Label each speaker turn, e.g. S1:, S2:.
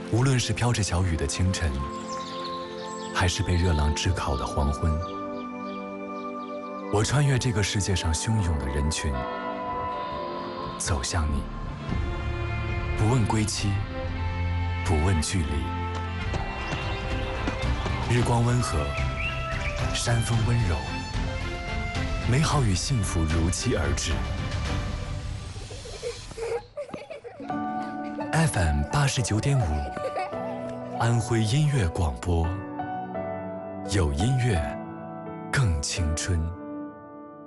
S1: 无论是飘着小雨的清晨，还是被热浪炙烤的黄昏，我穿越这个世界上汹涌的人群，走向你，不问归期，不问距离。日光温和，山风温柔，美好与幸福如期而至。FM 89.5，安徽音乐广播，有音乐，更青春。